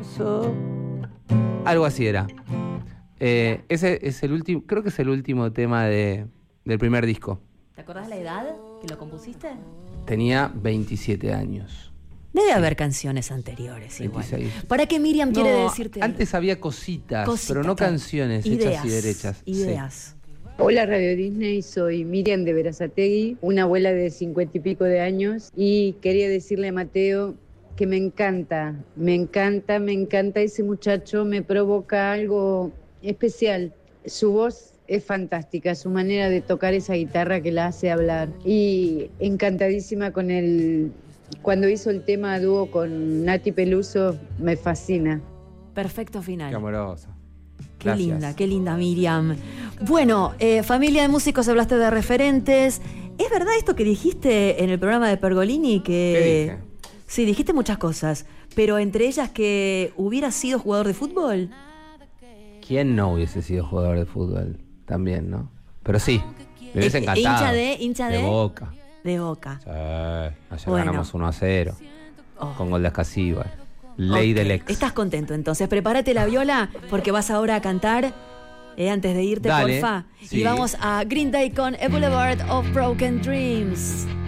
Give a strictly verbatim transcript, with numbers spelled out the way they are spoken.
pienso. Algo así era. Eh, ese es el último, creo que es el último tema de, del primer disco. ¿Te acordás la edad que lo compusiste? Tenía veintisiete años. Debe haber canciones anteriores igual. veintiséis. ¿Para qué Miriam No, quiere decirte algo? antes había cositas, Cositas, pero no claro. canciones Ideas, hechas y derechas. Ideas. Hola Radio Disney, soy Miriam de Berazategui, una abuela de cincuenta y pico de años, y quería decirle a Mateo que me encanta, me encanta, me encanta ese muchacho, me provoca algo especial. Su voz es fantástica, su manera de tocar esa guitarra que la hace hablar, y encantadísima con el... Cuando hizo el tema dúo con Nati Peluso, me fascina. Perfecto final. Qué amorosa. Qué Gracias. linda, qué linda Miriam. Bueno, eh, familia de músicos, hablaste de referentes. ¿Es verdad esto que dijiste en el programa de Pergolini? Que... ¿Qué dije? Sí, dijiste muchas cosas, pero entre ellas que hubieras sido jugador de fútbol. ¿Quién no hubiese sido jugador de fútbol? También, ¿no? Pero sí, me hubiese Eh, encantado. hincha de- hincha de- Boca. De Boca. Sí, ayer Bueno. ganamos uno a cero. Oh. Con gol de Ascasíbar. Ley Ok, del ex. Estás contento entonces. Prepárate la viola porque vas ahora a cantar eh, antes de irte, Dale, porfa. sí. Y vamos a Green Day con A Boulevard of Broken Dreams.